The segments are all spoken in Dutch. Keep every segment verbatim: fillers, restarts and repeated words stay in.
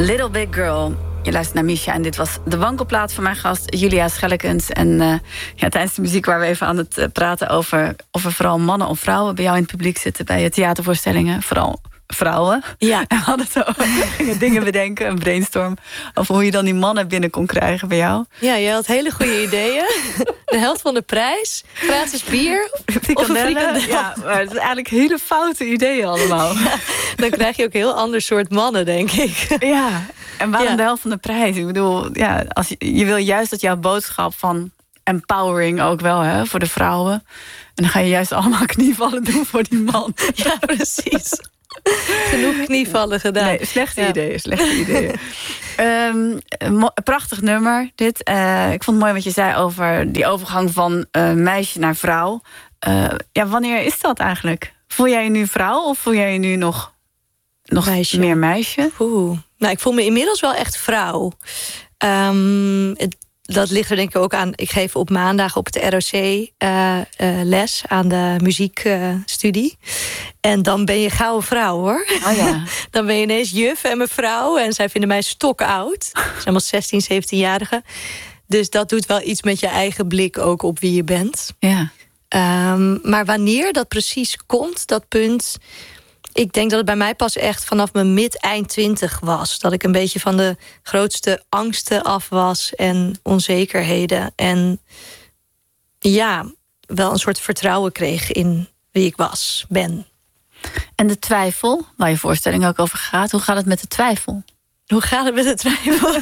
Little Big Girl. Je luistert naar Misha en dit was de wankelplaat van mijn gast Julia Schellekens. En uh, ja, tijdens de muziek waren we even aan het uh, praten over of er vooral mannen of vrouwen bij jou in het publiek zitten bij je theatervoorstellingen. Vooral vrouwen. Ja. En we hadden zo gingen dingen bedenken, een brainstorm over hoe je dan die mannen binnen kon krijgen bij jou. Ja, je had hele goede ideeën. De helft van de prijs, gratis bier of een frikandel. Ja, maar het is eigenlijk hele foute ideeën allemaal. Ja, dan krijg je ook een heel ander soort mannen, denk ik. Ja, en waarom Ja. de helft van de prijs? Ik bedoel, ja, als je, je wil juist dat jouw boodschap van empowering ook wel, hè, voor de vrouwen. En dan ga je juist allemaal knievallen doen voor die man. Ja, precies. Genoeg knievallen gedaan. Nee, slechte Ja. ideeën, slechte ideeën. Um, een mo- een prachtig nummer, dit. Uh, ik vond het mooi wat je zei over die overgang van uh, meisje naar vrouw. Uh, ja, wanneer is dat eigenlijk? Voel jij je nu vrouw of voel jij je nu nog, nog Meisje. meer meisje? Oeh. Nou, ik voel me inmiddels wel echt vrouw. Um, het, dat ligt er denk ik ook aan. Ik geef op maandag op het R O C uh, uh, les aan de muziekstudie. Uh, en dan ben je gauw een vrouw, hoor. Oh ja. Dan ben je ineens juf en mevrouw. En zij vinden mij stokoud. Ze zijn allemaal zestien, zeventien-jarigen. Dus dat doet wel iets met je eigen blik ook op wie je bent. Ja. Um, maar wanneer dat precies komt, dat punt... Ik denk dat het bij mij pas echt vanaf mijn mid-eind twintig was. Dat ik een beetje van de grootste angsten af was en onzekerheden. En ja, wel een soort vertrouwen kreeg in wie ik was, ben. En de twijfel, waar je voorstelling ook over gaat. Hoe gaat het met de twijfel? Hoe gaat het met de twijfel?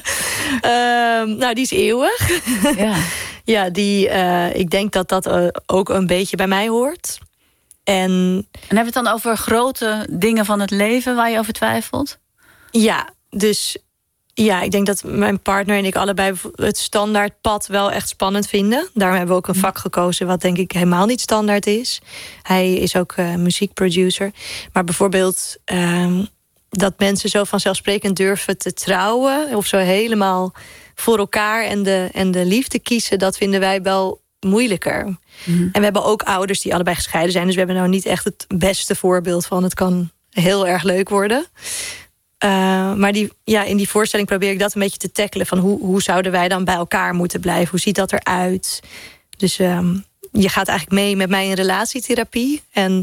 um, nou, die is eeuwig. Ja, ja die, uh, ik denk dat dat uh, ook een beetje bij mij hoort. En, en hebben we het dan over grote dingen van het leven waar je over twijfelt? Ja, dus ja, ik denk dat mijn partner en ik allebei het standaardpad wel echt spannend vinden. Daarom hebben we ook een vak gekozen wat denk ik helemaal niet standaard is. Hij is ook uh, muziekproducer. Maar bijvoorbeeld uh, dat mensen zo vanzelfsprekend durven te trouwen of zo helemaal voor elkaar en de, en de liefde kiezen, dat vinden wij wel moeilijker. Mm-hmm. En we hebben ook ouders die allebei gescheiden zijn. Dus we hebben nou niet echt het beste voorbeeld van het kan heel erg leuk worden. Uh, maar die, ja, in die voorstelling probeer ik dat een beetje te tackelen. Van hoe, hoe zouden wij dan bij elkaar moeten blijven? Hoe ziet dat eruit? Dus um, je gaat eigenlijk mee met mij in relatietherapie. En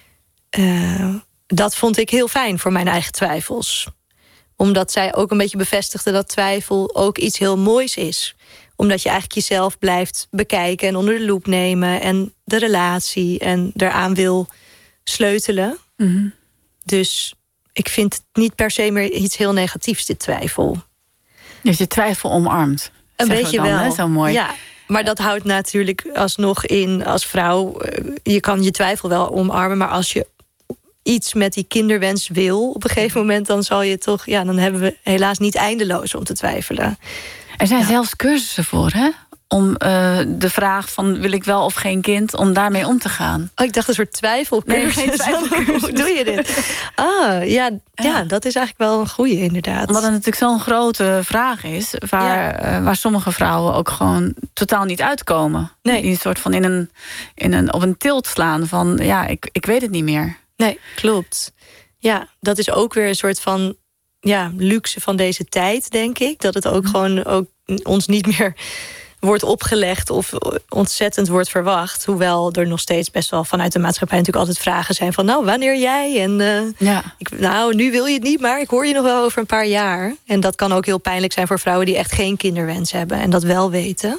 uh, dat vond ik heel fijn voor mijn eigen twijfels. Omdat zij ook een beetje bevestigde dat twijfel ook iets heel moois is. Omdat je eigenlijk jezelf blijft bekijken en onder de loep nemen. En de relatie en daaraan wil sleutelen. Mm-hmm. Dus ik vind het niet per se meer iets heel negatiefs, dit twijfel. Dus je twijfel omarmt. Een beetje dan, wel. Hè? Zo mooi. Ja, maar dat houdt natuurlijk alsnog in als vrouw. Je kan je twijfel wel omarmen, maar als je iets met die kinderwens wil op een gegeven moment, dan zal je toch, ja, dan hebben we helaas niet eindeloos om te twijfelen. Er zijn Ja. zelfs cursussen voor, hè? Om uh, de vraag van wil ik wel of geen kind, om daarmee om te gaan. Oh, ik dacht een soort twijfelcursus. Nee, geen twijfelcursus. Hoe doe je dit? Ah, ja, ja. ja, dat is eigenlijk wel een goeie, inderdaad. Omdat het natuurlijk zo'n grote vraag is, waar, Ja. uh, waar sommige vrouwen ook gewoon totaal niet uitkomen. Nee. Die een soort van in een, in een, op een tilt slaan van ja, ik, ik weet het niet meer. Nee, klopt. Ja, dat is ook weer een soort van ja, luxe van deze tijd, denk ik. Dat het ook gewoon ook ons niet meer wordt opgelegd of ontzettend wordt verwacht. Hoewel er nog steeds best wel vanuit de maatschappij natuurlijk altijd vragen zijn van nou, wanneer jij? En uh, Ja. ik, nou, nu wil je het niet, maar ik hoor je nog wel over een paar jaar. En dat kan ook heel pijnlijk zijn voor vrouwen die echt geen kinderwens hebben en dat wel weten.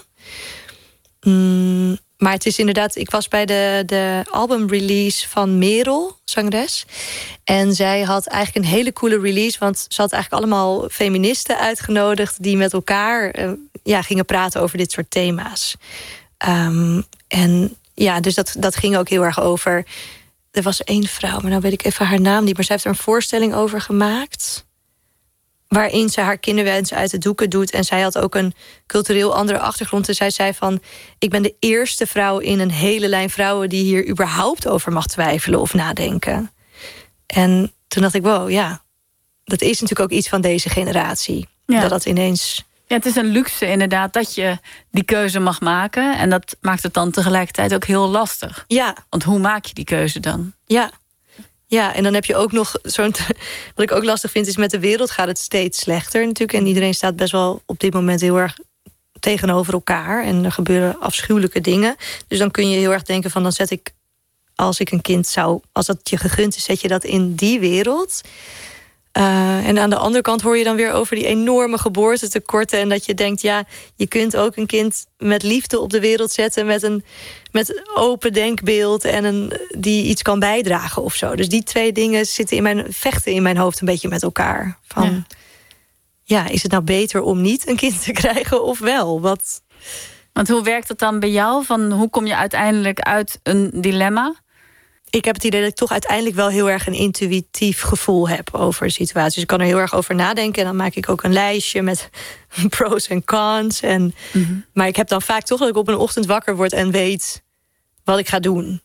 Mm, maar het is inderdaad, ik was bij de, de albumrelease van Merel, zangeres. En zij had eigenlijk een hele coole release, want ze had eigenlijk allemaal feministen uitgenodigd die met elkaar uh, ja, gingen praten over dit soort thema's. Um, en ja, dus dat, dat ging ook heel erg over. Er was één vrouw, maar nou weet ik even haar naam niet, maar zij heeft er een voorstelling over gemaakt, waarin ze haar kinderwens uit de doeken doet. En zij had ook een cultureel andere achtergrond. En zij zei van, ik ben de eerste vrouw in een hele lijn vrouwen die hier überhaupt over mag twijfelen of nadenken. En toen dacht ik, wow, ja, dat is natuurlijk ook iets van deze generatie. Ja. Dat dat ineens. Ja, het is een luxe inderdaad dat je die keuze mag maken. En dat maakt het dan tegelijkertijd ook heel lastig. Ja, Want hoe maak je die keuze dan? ja. Ja, en dan heb je ook nog zo'n... Wat ik ook lastig vind is met de wereld gaat het steeds slechter natuurlijk. En iedereen staat best wel op dit moment heel erg tegenover elkaar. En er gebeuren afschuwelijke dingen. Dus dan kun je heel erg denken van dan zet ik... Als ik een kind zou... Als dat je gegund is, zet je dat in die wereld. Uh, en aan de andere kant hoor je dan weer over die enorme geboortetekorten. En dat je denkt, ja, je kunt ook een kind met liefde op de wereld zetten. Met een met open denkbeeld en een, die iets kan bijdragen of zo. Dus die twee dingen zitten in mijn, vechten in mijn hoofd een beetje met elkaar. Van, ja. ja, is het nou beter om niet een kind te krijgen of wel? Wat... Want hoe werkt het dan bij jou? Van hoe kom je uiteindelijk uit een dilemma? Ik heb het idee dat ik toch uiteindelijk wel heel erg een intuïtief gevoel heb over situaties. Ik kan er heel erg over nadenken en dan maak ik ook een lijstje met pros en cons. En, mm-hmm. Maar ik heb dan vaak toch dat ik op een ochtend wakker word en weet wat ik ga doen.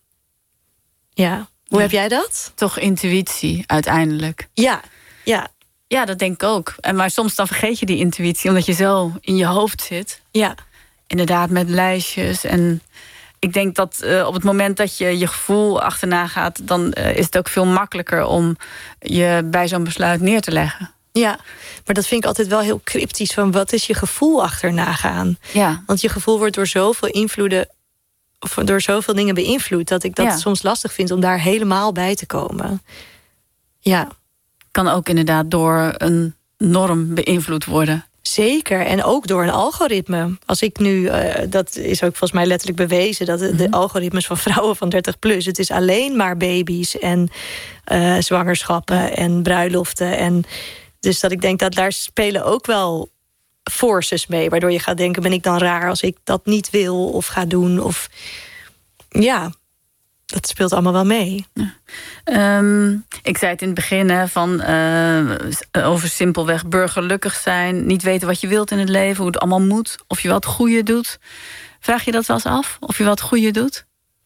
Ja. Hoe ja. heb jij dat? Toch intuïtie uiteindelijk. Ja, ja. Ja, dat denk ik ook. En maar soms dan vergeet je die intuïtie omdat je zo in je hoofd zit. Ja. Inderdaad, met lijstjes en... Ik denk dat uh, op het moment dat je je gevoel achterna gaat... dan uh, is het ook veel makkelijker om je bij zo'n besluit neer te leggen. Ja, maar dat vind ik altijd wel heel cryptisch. Van wat is je gevoel achterna gaan? Ja. Want je gevoel wordt door zoveel invloeden... of door zoveel dingen beïnvloed... dat ik dat ja. soms lastig vind om daar helemaal bij te komen. Ja. Kan ook inderdaad door een norm beïnvloed worden. Zeker, en ook door een algoritme. Als ik nu, uh, dat is ook volgens mij letterlijk bewezen... dat de, mm-hmm. de algoritmes van vrouwen van dertig plus... het is alleen maar baby's en uh, zwangerschappen en bruiloften. En dus dat ik denk dat daar spelen ook wel forces mee... waardoor je gaat denken, ben ik dan raar als ik dat niet wil of ga doen? Of ja... Dat speelt allemaal wel mee. Ja. Um, ik zei het in het begin hè, van uh, over simpelweg burgerlijk zijn. Niet weten wat je wilt in het leven, hoe het allemaal moet. Of je wat goede doet. Vraag je dat wel eens af? Of je wat goede doet?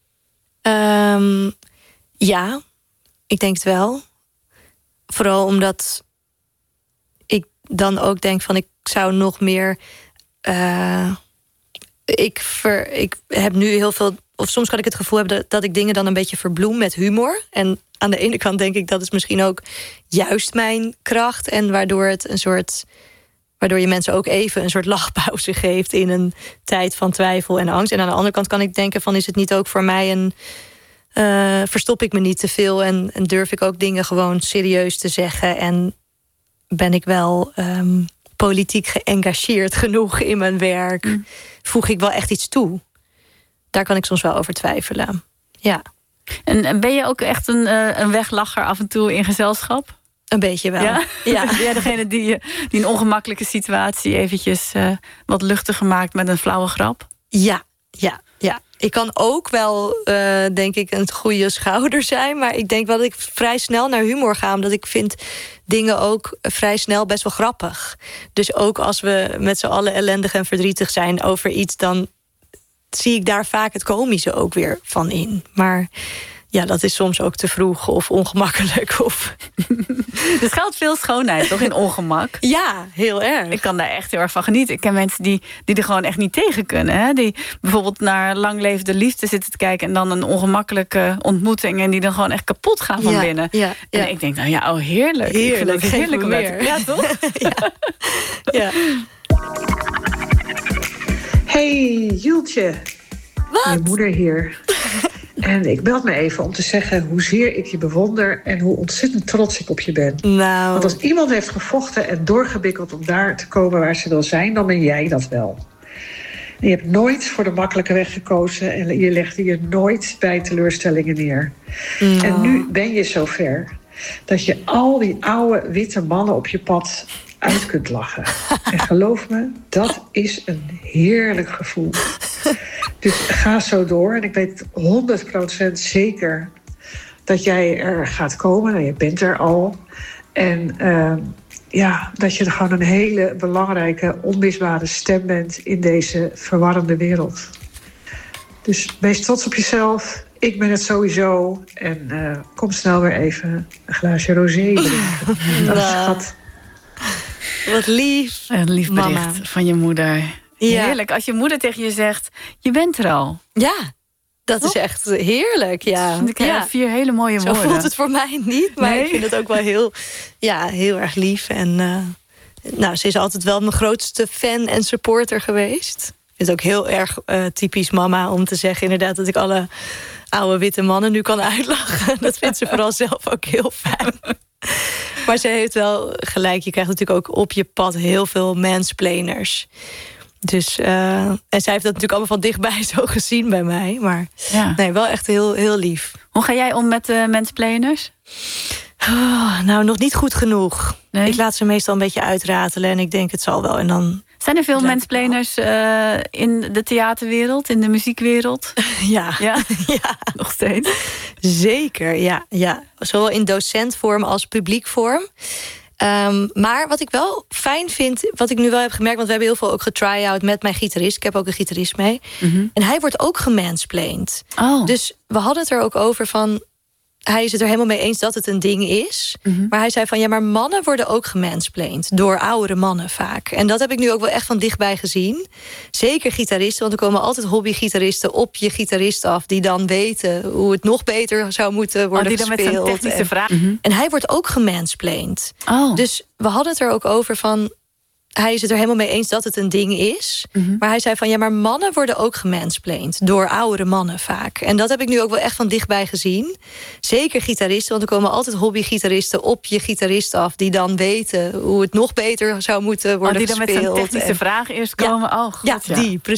Um, ja, ik denk het wel. Vooral omdat ik dan ook denk van ik zou nog meer... Uh, ik, ver, ik heb nu heel veel... Of soms kan ik het gevoel hebben dat, dat ik dingen dan een beetje verbloem met humor. En aan de ene kant denk ik dat is misschien ook juist mijn kracht. En waardoor het een soort. Waardoor je mensen ook even een soort lachpauze geeft in een tijd van twijfel en angst. En aan de andere kant kan ik denken van is het niet ook voor mij een. Uh, verstop ik me niet te veel en, en durf ik ook dingen gewoon serieus te zeggen. En ben ik wel um, politiek geëngageerd genoeg in mijn werk. Mm. Voeg ik wel echt iets toe. Daar kan ik soms wel over twijfelen. Ja. En, en ben je ook echt een, uh, een weglacher af en toe in gezelschap? Een beetje wel. Ja? Ja. Ben jij degene die, die een ongemakkelijke situatie eventjes uh, wat luchtiger maakt met een flauwe grap? Ja, ja, ja. Ik kan ook wel, uh, denk ik, een goede schouder zijn. Maar ik denk wel dat ik vrij snel naar humor ga. Omdat ik vind dingen ook vrij snel best wel grappig. Dus ook als we met z'n allen ellendig en verdrietig zijn over iets... dan zie ik daar vaak het komische ook weer van in. Maar ja, dat is soms ook te vroeg of ongemakkelijk. Of... Er schuilt veel schoonheid, toch, in ongemak? Ja, heel erg. Ik kan daar echt heel erg van genieten. Ik ken mensen die, die er gewoon echt niet tegen kunnen. Hè? Die bijvoorbeeld naar Lang Leefde de Liefde zitten te kijken... en dan een ongemakkelijke ontmoeting... en die dan gewoon echt kapot gaan van ja, binnen. Ja, ja. En ik denk, nou ja, oh heerlijk. Heerlijk, ik vind heerlijk om meer. Ja, toch? ja. ja. Hey, Jultje. Wat? Je moeder hier. En ik meld me even om te zeggen hoezeer ik je bewonder... en hoe ontzettend trots ik op je ben. Nou. Want als iemand heeft gevochten en doorgebikkeld... om daar te komen waar ze wil zijn, dan ben jij dat wel. En je hebt nooit voor de makkelijke weg gekozen... en je legde je nooit bij teleurstellingen neer. Nou. En nu ben je zover dat je al die oude witte mannen op je pad... uit kunt lachen. En geloof me, dat is een heerlijk gevoel. Dus ga zo door. En ik weet honderd procent zeker dat jij er gaat komen. Nou, je bent er al. En uh, ja, dat je gewoon een hele belangrijke, onmisbare stem bent... in deze verwarrende wereld. Dus wees trots op jezelf. Ik ben het sowieso. En uh, kom snel weer even een glaasje rosé drinken. Dat is schat. Wat lief. Een lief bericht Mama. van je moeder. Ja. Heerlijk, als je moeder tegen je zegt... je bent er al. Ja, Dat Toch? is echt heerlijk, ja. Ik heb ja. vier hele mooie Zo woorden. voelt het voor mij niet, maar Nee? ik vind het ook wel heel, ja, heel erg lief. En uh, nou, ze is altijd wel mijn grootste fan en supporter geweest. Ik vind het ook heel erg uh, typisch mama om te zeggen inderdaad dat ik alle oude witte mannen nu kan uitlachen. Dat vindt ze vooral zelf ook heel fijn. Maar ze heeft wel gelijk. Je krijgt natuurlijk ook op je pad heel veel mansplainers. Dus, uh, en zij heeft dat natuurlijk allemaal van dichtbij zo gezien bij mij. Maar Ja. nee, wel echt heel, heel lief. Hoe ga jij om met uh, mansplainers? Oh, nou, nog niet goed genoeg. Nee? Ik laat ze meestal een beetje uitratelen en ik denk het zal wel. En dan... Zijn er veel Lijkt mansplainers uh, in de theaterwereld, in de muziekwereld? Ja, Ja, ja, nog steeds. Zeker, ja, ja. Zowel in docentvorm als publiekvorm. Um, maar wat ik wel fijn vind, wat ik nu wel heb gemerkt, want we hebben heel veel ook getry-out met mijn gitarist. Ik heb ook een gitarist mee. Mm-hmm. En hij wordt ook gemansplained. Oh. Dus we hadden het er ook over van, hij is het er helemaal mee eens dat het een ding is. Mm-hmm. Maar hij zei van, ja, maar mannen worden ook gemansplained. Door oudere mannen vaak. En dat heb ik nu ook wel echt van dichtbij gezien. Zeker gitaristen, want er komen altijd hobbygitaristen op je gitarist af, die dan weten hoe het nog beter zou moeten worden oh, die dan gespeeld. met zo'n technische en, vraag. Mm-hmm. en hij wordt ook gemansplained. Oh. Dus we hadden het er ook over van, hij is het er helemaal mee eens dat het een ding is. Mm-hmm. Maar hij zei van, ja, maar mannen worden ook gemansplained. Door oudere mannen vaak. En dat heb ik nu ook wel echt van dichtbij gezien. Zeker gitaristen, want er komen altijd hobbygitaristen op je gitarist af, die dan weten hoe het nog beter zou moeten worden oh, die dan gespeeld. met zo'n technische en, vraag eerst komen. Ja. Oh, God, ja, ja, die, precies.